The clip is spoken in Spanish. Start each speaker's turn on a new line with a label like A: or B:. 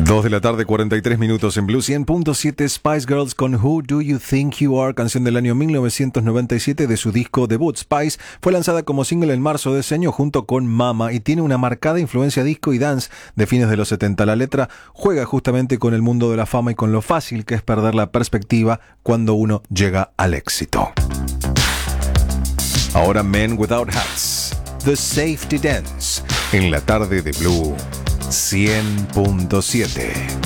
A: 2 de la tarde, 43 minutos en Blue 100.7. Spice Girls con Who Do You Think You Are, canción del año 1997 de su disco debut. Spice fue lanzada como single en marzo de ese año junto con Mama y tiene una marcada influencia disco y dance de fines de los 70. La letra juega justamente con el mundo de la fama y con lo fácil que es perder la perspectiva cuando uno llega al éxito. Ahora Men Without Hats, The Safety Dance, en la tarde de Blue 100.7.